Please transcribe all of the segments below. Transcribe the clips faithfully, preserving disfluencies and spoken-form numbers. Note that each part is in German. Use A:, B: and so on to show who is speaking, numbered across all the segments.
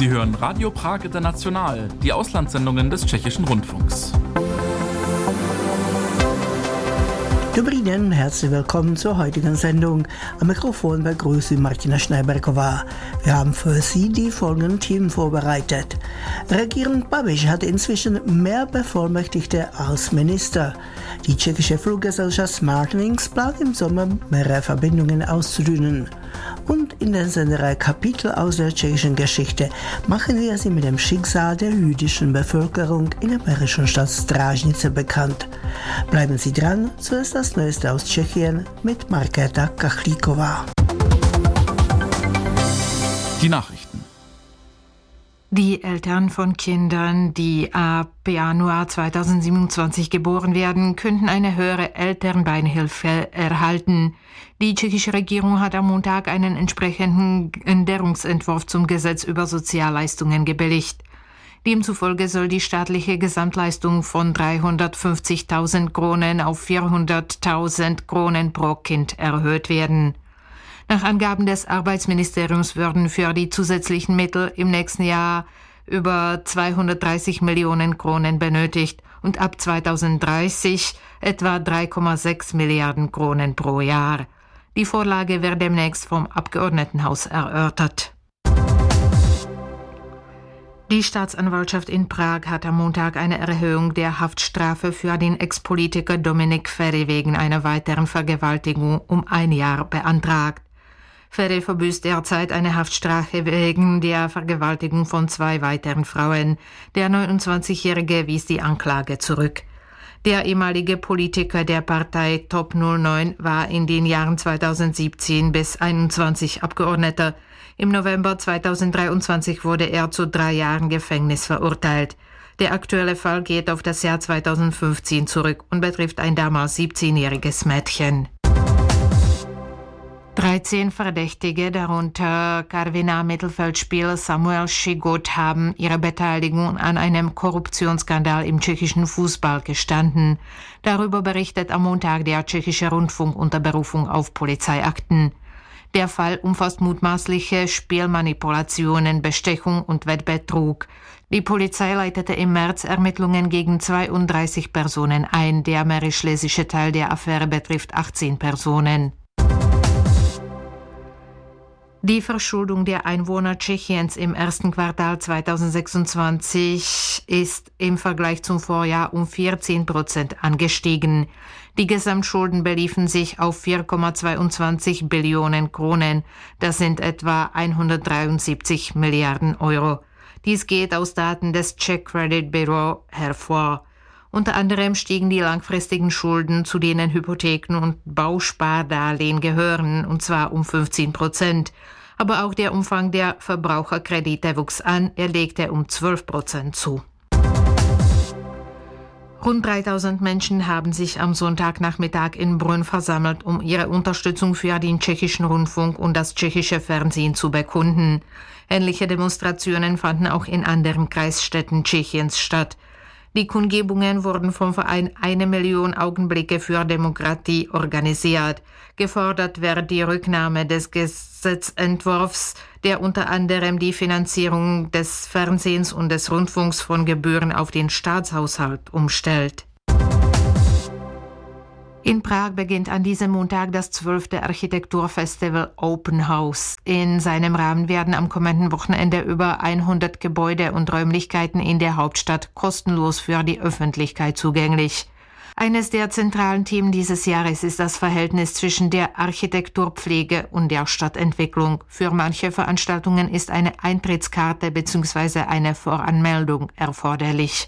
A: Sie hören Radio Prag International, die Auslandssendungen des Tschechischen Rundfunks.
B: Dobrý den, herzlich willkommen zur heutigen Sendung. Am Mikrofon begrüßt Sie Martina Schneiberková. Wir haben für Sie die folgenden Themen vorbereitet. Regierung Babiš hat inzwischen mehr Bevollmächtigte als Minister. Die tschechische Fluggesellschaft Smartwings plant im Sommer mehrere Verbindungen auszudünnen. Und in der Senderei Kapitel aus der tschechischen Geschichte machen wir Sie mit dem Schicksal der jüdischen Bevölkerung in der bayerischen Stadt Strážnice bekannt. Bleiben Sie dran, zuerst das Neueste aus Tschechien mit Markéta Kachlíková.
A: Die Nachrichten.
C: Die Eltern von Kindern, die ab Januar zweitausendsiebenundzwanzig geboren werden, könnten eine höhere Elternbeihilfe erhalten. Die tschechische Regierung hat am Montag einen entsprechenden Änderungsentwurf zum Gesetz über Sozialleistungen gebilligt. Demzufolge soll die staatliche Gesamtleistung von dreihundertfünfzigtausend Kronen auf vierhunderttausend Kronen pro Kind erhöht werden. Nach Angaben des Arbeitsministeriums würden für die zusätzlichen Mittel im nächsten Jahr über zweihundertdreißig Millionen Kronen benötigt und ab zweitausenddreißig etwa drei Komma sechs Milliarden Kronen pro Jahr. Die Vorlage wird demnächst vom Abgeordnetenhaus erörtert. Die Staatsanwaltschaft in Prag hat am Montag eine Erhöhung der Haftstrafe für den Ex-Politiker Dominik Feri wegen einer weiteren Vergewaltigung um ein Jahr beantragt. Feri verbüßt derzeit eine Haftstrafe wegen der Vergewaltigung von zwei weiteren Frauen. Der neunundzwanzigjährige wies die Anklage zurück. Der ehemalige Politiker der Partei Top null neun war in den Jahren zweitausendsiebzehn bis einundzwanzig Abgeordneter. Im November zweitausenddreiundzwanzig wurde er zu drei Jahren Gefängnis verurteilt. Der aktuelle Fall geht auf das Jahr zweitausendfünfzehn zurück und betrifft ein damals siebzehnjähriges Mädchen. dreizehn Verdächtige, darunter Karviná-Mittelfeldspieler Samuel Šigot, haben ihre Beteiligung an einem Korruptionsskandal im tschechischen Fußball gestanden. Darüber berichtet am Montag der tschechische Rundfunk unter Berufung auf Polizeiakten. Der Fall umfasst mutmaßliche Spielmanipulationen, Bestechung und Wettbetrug. Die Polizei leitete im März Ermittlungen gegen zweiunddreißig Personen ein. Der mährisch-schlesische Teil der Affäre betrifft achtzehn Personen. Die Verschuldung der Einwohner Tschechiens im ersten Quartal zweitausendsechsundzwanzig ist im Vergleich zum Vorjahr um vierzehn Prozent angestiegen. Die Gesamtschulden beliefen sich auf vier Komma zweiundzwanzig Billionen Kronen. Das sind etwa hundertdreiundsiebzig Milliarden Euro. Dies geht aus Daten des Czech Credit Bureau hervor. Unter anderem stiegen die langfristigen Schulden, zu denen Hypotheken und Bauspardarlehen gehören, und zwar um fünfzehn Prozent. Aber auch der Umfang der Verbraucherkredite wuchs an, er legte um zwölf Prozent zu. Rund dreitausend Menschen haben sich am Sonntagnachmittag in Brünn versammelt, um ihre Unterstützung für den tschechischen Rundfunk und das tschechische Fernsehen zu bekunden. Ähnliche Demonstrationen fanden auch in anderen Kreisstädten Tschechiens statt. Die Kundgebungen wurden vom Verein Eine Million Augenblicke für Demokratie organisiert. Gefordert wird die Rücknahme des Gesetzentwurfs, der unter anderem die Finanzierung des Fernsehens und des Rundfunks von Gebühren auf den Staatshaushalt umstellt. In Prag beginnt an diesem Montag das zwölfte Architekturfestival Open House. In seinem Rahmen werden am kommenden Wochenende über hundert Gebäude und Räumlichkeiten in der Hauptstadt kostenlos für die Öffentlichkeit zugänglich. Eines der zentralen Themen dieses Jahres ist das Verhältnis zwischen der Architekturpflege und der Stadtentwicklung. Für manche Veranstaltungen ist eine Eintrittskarte bzw. eine Voranmeldung erforderlich.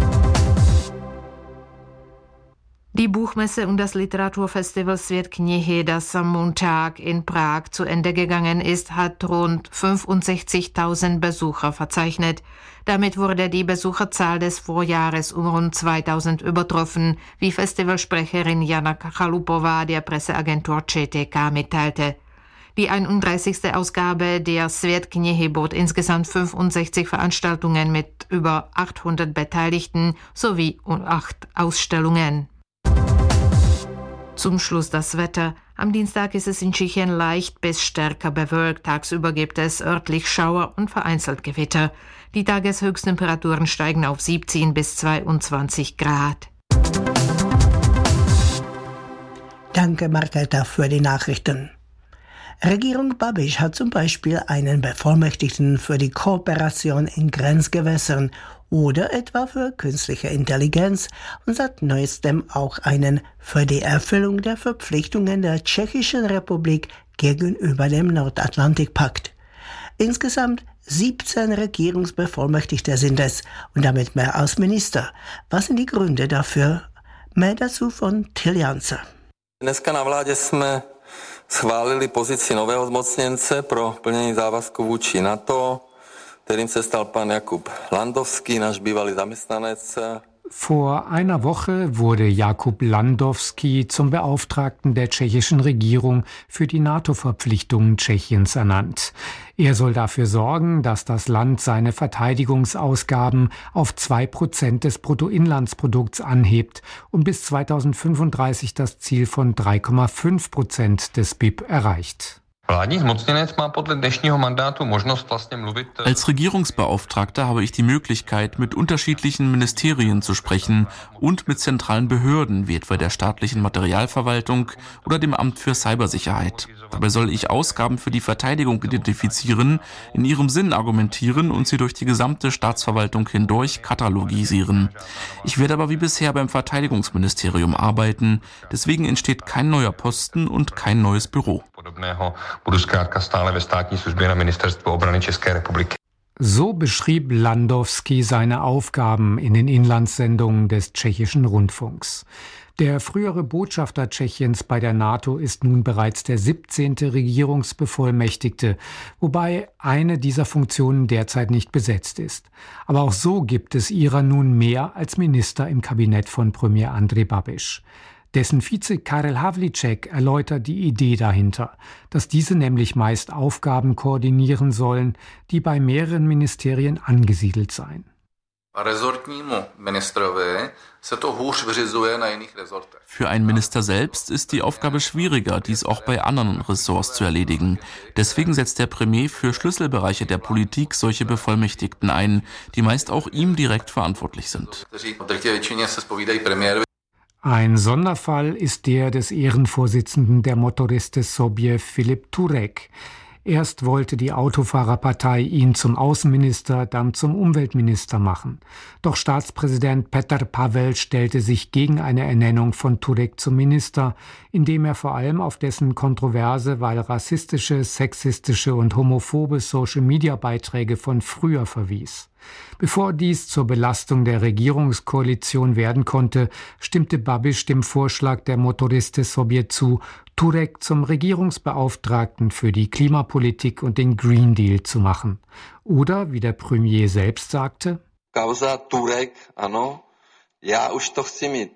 C: Die Buchmesse und das Literaturfestival Svět knihy, das am Montag in Prag zu Ende gegangen ist, hat rund fünfundsechzigtausend Besucher verzeichnet. Damit wurde die Besucherzahl des Vorjahres um rund zweitausend übertroffen, wie Festivalsprecherin Jana Chalupová der Presseagentur C T K mitteilte. Die einunddreißigste Ausgabe der Svět knihy bot insgesamt fünfundsechzig Veranstaltungen mit über achthundert Beteiligten sowie acht Ausstellungen. Zum Schluss das Wetter. Am Dienstag ist es in Tschechien leicht bis stärker bewölkt. Tagsüber gibt es örtlich Schauer und vereinzelt Gewitter. Die Tageshöchsttemperaturen steigen auf siebzehn bis zweiundzwanzig Grad.
B: Danke, Margareta, für die Nachrichten. Regierung Babiš hat zum Beispiel einen Bevollmächtigten für die Kooperation in Grenzgewässern oder etwa für künstliche Intelligenz und seit neuestem auch einen für die Erfüllung der Verpflichtungen der Tschechischen Republik gegenüber dem Nordatlantikpakt. Insgesamt siebzehn Regierungsbevollmächtigte sind es und damit mehr als Minister. Was sind die Gründe dafür? Mehr dazu von Till Janse.
D: Dneska na vládě jsme schválili pozici nového zmocněnce pro plnění závazků vůči NATO, kterým se stal pan Jakub Landowski, náš bývalý zaměstnanec.
E: Vor einer Woche wurde Jakub Landowski zum Beauftragten der tschechischen Regierung für die NATO-Verpflichtungen Tschechiens ernannt. Er soll dafür sorgen, dass das Land seine Verteidigungsausgaben auf zwei Prozent des Bruttoinlandsprodukts anhebt und bis zweitausendfünfunddreißig das Ziel von drei Komma fünf Prozent des B I P erreicht.
A: Als Regierungsbeauftragter habe ich die Möglichkeit, mit unterschiedlichen Ministerien zu sprechen und mit zentralen Behörden, wie etwa der staatlichen Materialverwaltung oder dem Amt für Cybersicherheit. Dabei soll ich Ausgaben für die Verteidigung identifizieren, in ihrem Sinn argumentieren und sie durch die gesamte Staatsverwaltung hindurch katalogisieren. Ich werde aber wie bisher beim Verteidigungsministerium arbeiten, deswegen entsteht kein neuer Posten und kein neues Büro.
E: So beschrieb Landowski seine Aufgaben in den Inlandssendungen des tschechischen Rundfunks. Der frühere Botschafter Tschechiens bei der NATO ist nun bereits der siebzehnte Regierungsbevollmächtigte, wobei eine dieser Funktionen derzeit nicht besetzt ist. Aber auch so gibt es ihrer nun mehr als Minister im Kabinett von Premier Andrej Babiš. Dessen Vize Karel Havlíček erläutert die Idee dahinter, dass diese nämlich meist Aufgaben koordinieren sollen, die bei mehreren Ministerien angesiedelt seien.
A: Für einen Minister selbst ist die Aufgabe schwieriger, dies auch bei anderen Ressorts zu erledigen. Deswegen setzt der Premier für Schlüsselbereiche der Politik solche Bevollmächtigten ein, die meist auch ihm direkt verantwortlich sind.
E: Ein Sonderfall ist der des Ehrenvorsitzenden der Motoristy Sobě Filip Turek. Erst wollte die Autofahrerpartei ihn zum Außenminister, dann zum Umweltminister machen. Doch Staatspräsident Petr Pavel stellte sich gegen eine Ernennung von Turek zum Minister, indem er vor allem auf dessen kontroverse, weil rassistische, sexistische und homophobe Social-Media-Beiträge von früher verwies. Bevor dies zur Belastung der Regierungskoalition werden konnte, stimmte Babiš dem Vorschlag der Motoristy Sobě zu, Turek zum Regierungsbeauftragten für die Klimapolitik und den Green Deal zu machen. Oder, wie der Premier selbst sagte,
D: Kauza Turek, ano, já už to chci mít.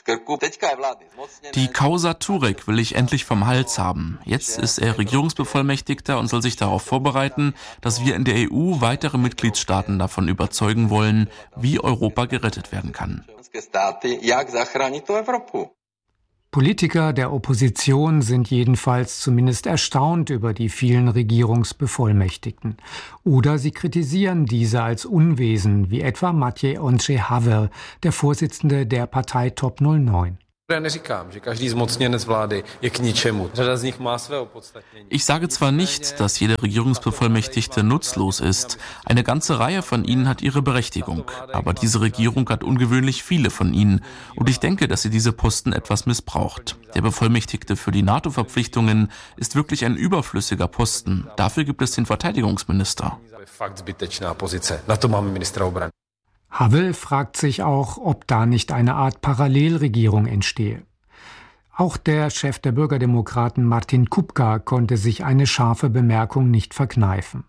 A: Die Causa Turek will ich endlich vom Hals haben. Jetzt ist er Regierungsbevollmächtigter und soll sich darauf vorbereiten, dass wir in der E U weitere Mitgliedstaaten davon überzeugen wollen, wie Europa gerettet werden kann.
E: Politiker der Opposition sind jedenfalls zumindest erstaunt über die vielen Regierungsbevollmächtigten. Oder sie kritisieren diese als Unwesen, wie etwa Matěj Ondřej Havel, der Vorsitzende der Partei Top null neun.
A: Ich sage zwar nicht, dass jeder Regierungsbevollmächtigte nutzlos ist. Eine ganze Reihe von ihnen hat ihre Berechtigung. Aber diese Regierung hat ungewöhnlich viele von ihnen. Und ich denke, dass sie diese Posten etwas missbraucht. Der Bevollmächtigte für die NATO-Verpflichtungen ist wirklich ein überflüssiger Posten. Dafür gibt es den Verteidigungsminister.
E: Havel fragt sich auch, ob da nicht eine Art Parallelregierung entstehe. Auch der Chef der Bürgerdemokraten Martin Kupka konnte sich eine scharfe Bemerkung nicht verkneifen.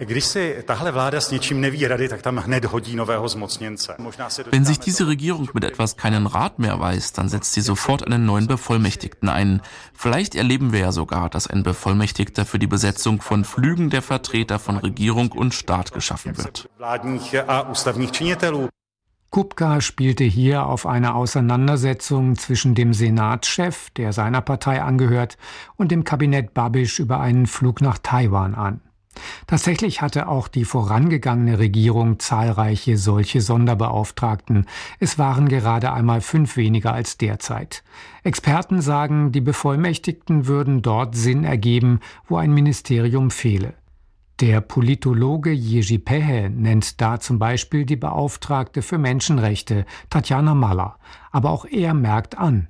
A: Wenn sich diese Regierung mit etwas keinen Rat mehr weiß, dann setzt sie sofort einen neuen Bevollmächtigten ein. Vielleicht erleben wir ja sogar, dass ein Bevollmächtigter für die Besetzung von Flügen der Vertreter von Regierung und Staat geschaffen wird.
E: Kupka spielte hier auf eine Auseinandersetzung zwischen dem Senatschef, der seiner Partei angehört, und dem Kabinett Babiš über einen Flug nach Taiwan an. Tatsächlich hatte auch die vorangegangene Regierung zahlreiche solche Sonderbeauftragten. Es waren gerade einmal fünf weniger als derzeit. Experten sagen, die Bevollmächtigten würden dort Sinn ergeben, wo ein Ministerium fehle. Der Politologe Jiří Pehe nennt da zum Beispiel die Beauftragte für Menschenrechte, Tatjana Malá. Aber auch er merkt an: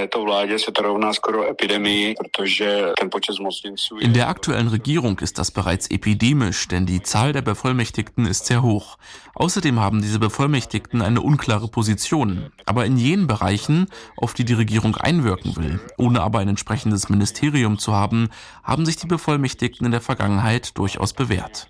A: In der aktuellen Regierung ist das bereits epidemisch, denn die Zahl der Bevollmächtigten ist sehr hoch. Außerdem haben diese Bevollmächtigten eine unklare Position. Aber in jenen Bereichen, auf die die Regierung einwirken will, ohne aber ein entsprechendes Ministerium zu haben, haben sich die Bevollmächtigten in der Vergangenheit durchaus bewährt.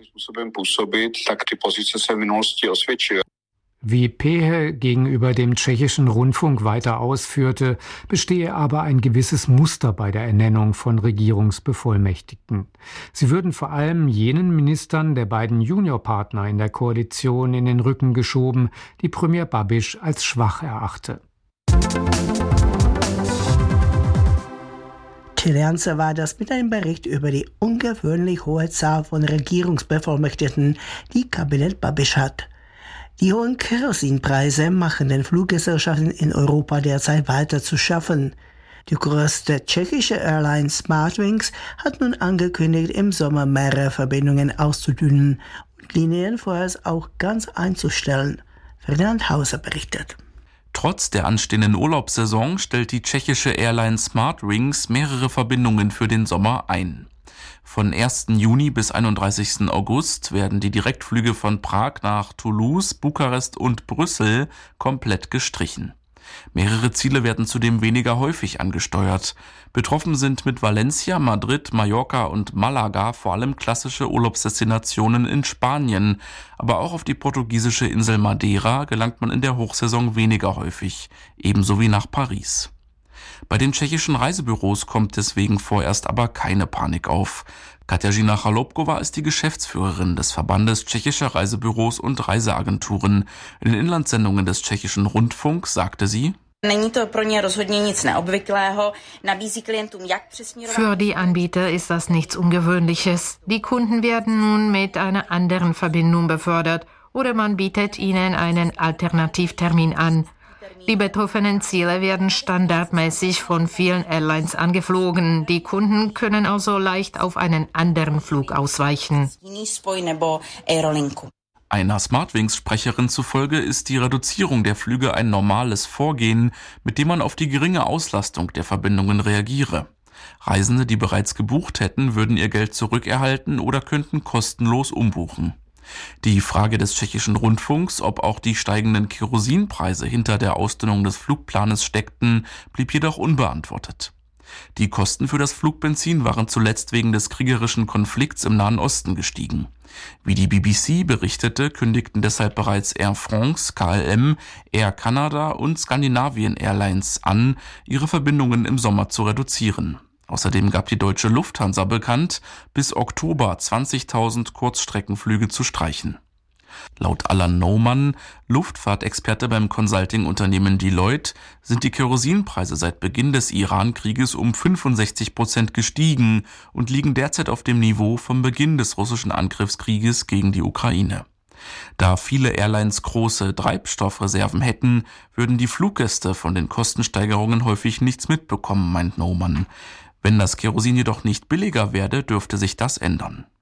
E: Wie Pehe gegenüber dem tschechischen Rundfunk weiter ausführte, bestehe aber ein gewisses Muster bei der Ernennung von Regierungsbevollmächtigten. Sie würden vor allem jenen Ministern der beiden Juniorpartner in der Koalition in den Rücken geschoben, die Premier Babiš als schwach erachte.
B: Tilianza war das mit einem Bericht über die ungewöhnlich hohe Zahl von Regierungsbevollmächtigten, die Kabinett Babiš hat. Die hohen Kerosinpreise machen den Fluggesellschaften in Europa derzeit weiter zu schaffen. Die größte tschechische Airline Smartwings hat nun angekündigt, im Sommer mehrere Verbindungen auszudünnen und Linien vorerst auch ganz einzustellen. Ferdinand Hauser berichtet.
A: Trotz der anstehenden Urlaubssaison stellt die tschechische Airline Smartwings mehrere Verbindungen für den Sommer ein. Von ersten Juni bis einunddreißigsten August werden die Direktflüge von Prag nach Toulouse, Bukarest und Brüssel komplett gestrichen. Mehrere Ziele werden zudem weniger häufig angesteuert. Betroffen sind mit Valencia, Madrid, Mallorca und Malaga vor allem klassische Urlaubsdestinationen in Spanien. Aber auch auf die portugiesische Insel Madeira gelangt man in der Hochsaison weniger häufig, ebenso wie nach Paris. Bei den tschechischen Reisebüros kommt deswegen vorerst aber keine Panik auf. Kateřina Chalopková ist die Geschäftsführerin des Verbandes tschechischer Reisebüros und Reiseagenturen. In den Inlandssendungen des tschechischen Rundfunks sagte sie:
C: Für die Anbieter ist das nichts Ungewöhnliches. Die Kunden werden nun mit einer anderen Verbindung befördert oder man bietet ihnen einen Alternativtermin an. Die betroffenen Ziele werden standardmäßig von vielen Airlines angeflogen. Die Kunden können also leicht auf einen anderen Flug ausweichen.
A: Einer Smartwings-Sprecherin zufolge ist die Reduzierung der Flüge ein normales Vorgehen, mit dem man auf die geringe Auslastung der Verbindungen reagiere. Reisende, die bereits gebucht hätten, würden ihr Geld zurückerhalten oder könnten kostenlos umbuchen. Die Frage des tschechischen Rundfunks, ob auch die steigenden Kerosinpreise hinter der Ausdünnung des Flugplanes steckten, blieb jedoch unbeantwortet. Die Kosten für das Flugbenzin waren zuletzt wegen des kriegerischen Konflikts im Nahen Osten gestiegen. Wie die B B C berichtete, kündigten deshalb bereits Air France, K L M, Air Canada und Scandinavian Airlines an, ihre Verbindungen im Sommer zu reduzieren. Außerdem gab die deutsche Lufthansa bekannt, bis Oktober zwanzigtausend Kurzstreckenflüge zu streichen. Laut Alan Naumann, Luftfahrtexperte beim Consulting-Unternehmen Deloitte, sind die Kerosinpreise seit Beginn des Iran-Krieges um fünfundsechzig Prozent gestiegen und liegen derzeit auf dem Niveau vom Beginn des russischen Angriffskrieges gegen die Ukraine. Da viele Airlines große Treibstoffreserven hätten, würden die Fluggäste von den Kostensteigerungen häufig nichts mitbekommen, meint Naumann. Wenn das Kerosin jedoch nicht billiger werde, dürfte sich das ändern.